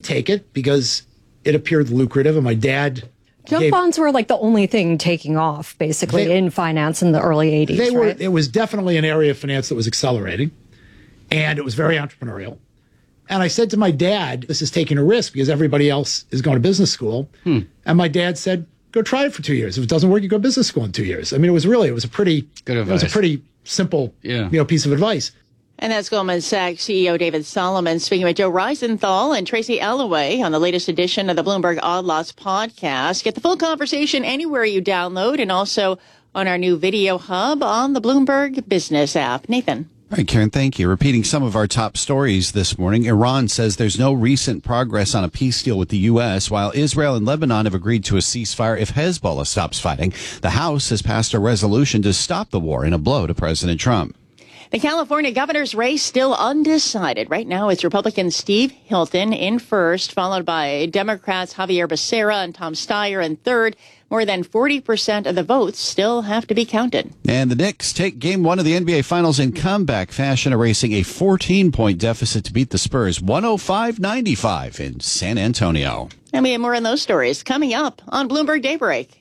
take it because it appeared lucrative, and my dad... Junk bonds were like the only thing taking off, basically, in finance in the early 80s, right? It was definitely an area of finance that was accelerating, and it was very entrepreneurial. And I said to my dad, this is taking a risk because everybody else is going to business school. And my dad said, go try it for 2 years. If it doesn't work, you go to business school in 2 years. I mean, it was a pretty good advice. It was a pretty simple piece of advice. And that's Goldman Sachs CEO David Solomon speaking with Joe Reisenthal and Tracy Alloway on the latest edition of the Bloomberg Odd Lots podcast. Get the full conversation anywhere you download and also on our new video hub on the Bloomberg Business app. Nathan. All right, Karen, thank you. Repeating some of our top stories this morning, Iran says there's no recent progress on a peace deal with the U.S., while Israel and Lebanon have agreed to a ceasefire if Hezbollah stops fighting. The House has passed a resolution to stop the war in a blow to President Trump. The California governor's race still undecided. Right now, it's Republican Steve Hilton in first, followed by Democrats Javier Becerra and Tom Steyer in third. More than 40% of the votes still have to be counted. And the Knicks take Game 1 of the NBA Finals in comeback fashion, erasing a 14-point deficit to beat the Spurs 105-95 in San Antonio. And we have more on those stories coming up on Bloomberg Daybreak.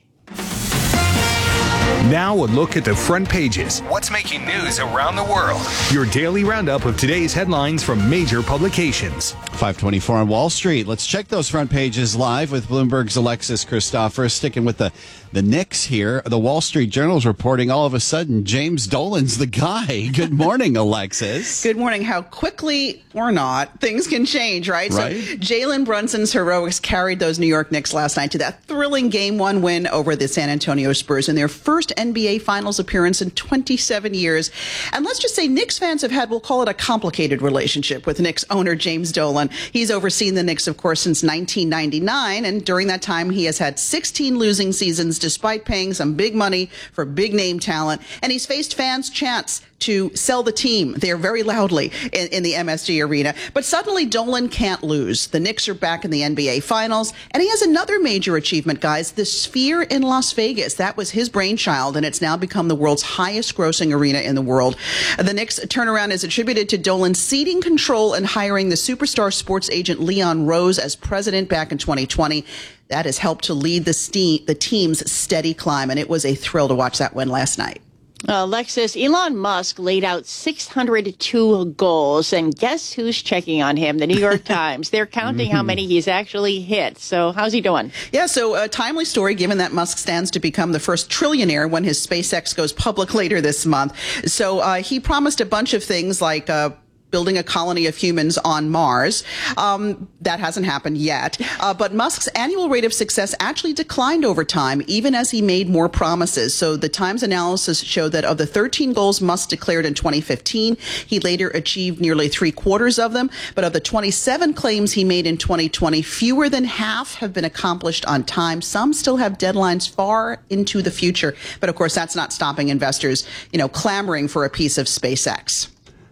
Now a look at the front pages. What's making news around the world? Your daily roundup of today's headlines from major publications. 5:24 on Wall Street. Let's check those front pages live with Bloomberg's Alexis Christoforous. Sticking with the Knicks here. The Wall Street Journal's reporting all of a sudden James Dolan's the guy. Good morning, Alexis. Good morning. How quickly or not things can change, right? So Jalen Brunson's heroics carried those New York Knicks last night to that thrilling Game 1 win over the San Antonio Spurs in their first NBA Finals appearance in 27 years. And let's just say Knicks fans have had, we'll call it a complicated relationship with Knicks owner James Dolan. He's overseen the Knicks, of course, since 1999. And during that time, he has had 16 losing seasons despite paying some big money for big name talent. And he's faced fans' chants to sell the team there very loudly in the MSG arena. But suddenly Dolan can't lose. The Knicks are back in the NBA Finals. And he has another major achievement, guys, the Sphere in Las Vegas. That was his brainchild, and it's now become the world's highest grossing arena in the world. The Knicks turnaround is attributed to Dolan ceding control and hiring the superstar sports agent Leon Rose as president back in 2020. That has helped to lead the team's steady climb, and it was a thrill to watch that win last night. Alexis, Elon Musk laid out 602 goals, and guess who's checking on him? The New York Times. They're counting how many he's actually hit. So how's he doing? Yeah, so a timely story given that Musk stands to become the first trillionaire when his SpaceX goes public later this month. So he promised a bunch of things like building a colony of humans on Mars. That hasn't happened yet. But Musk's annual rate of success actually declined over time, even as he made more promises. So the Times analysis showed that of the 13 goals Musk declared in 2015, he later achieved nearly 3/4 of them. But of the 27 claims he made in 2020, fewer than half have been accomplished on time. Some still have deadlines far into the future. But of course, that's not stopping investors, clamoring for a piece of SpaceX.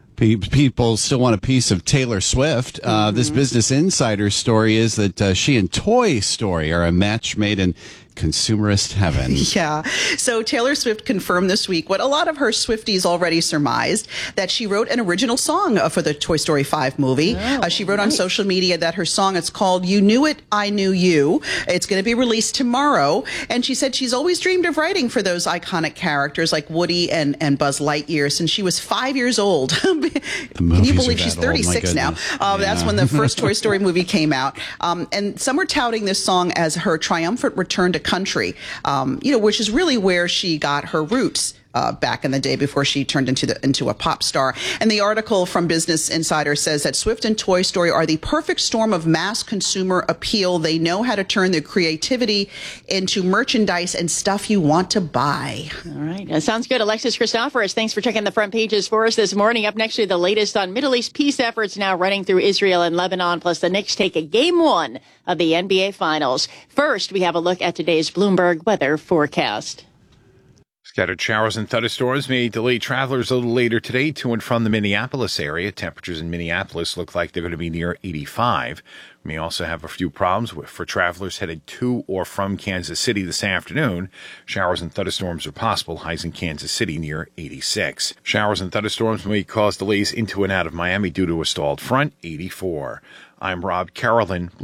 People still want a piece of Taylor Swift. This Business Insider story is that she and Toy Story are a match made in consumerist heaven. Yeah. So Taylor Swift confirmed this week what a lot of her Swifties already surmised, that she wrote an original song for the Toy Story 5 movie. She wrote on social media that her song, it's called You Knew It, I Knew You. It's going to be released tomorrow. And she said she's always dreamed of writing for those iconic characters like Woody and Buzz Lightyear since she was 5 years old. Can you believe she's 36 now? That's when the first Toy Story movie came out. And some are touting this song as her triumphant return to country, which is really where she got her roots back in the day before she turned into a pop star. And the article from Business Insider says that Swift and Toy Story are the perfect storm of mass consumer appeal. They know how to turn their creativity into merchandise and stuff you want to buy. All right. That sounds good. Alexis Christoforous, thanks for checking the front pages for us this morning. Up next, the latest on Middle East peace efforts now running through Israel and Lebanon, plus the Knicks take a Game 1 of the NBA Finals. First, we have a look at today's Bloomberg weather forecast. Scattered showers and thunderstorms may delay travelers a little later today to and from the Minneapolis area. Temperatures in Minneapolis look like they're going to be near 85. We may also have a few problems for travelers headed to or from Kansas City this afternoon. Showers and thunderstorms are possible. Highs in Kansas City near 86. Showers and thunderstorms may cause delays into and out of Miami due to a stalled front, 84. I'm Rob Carolyn.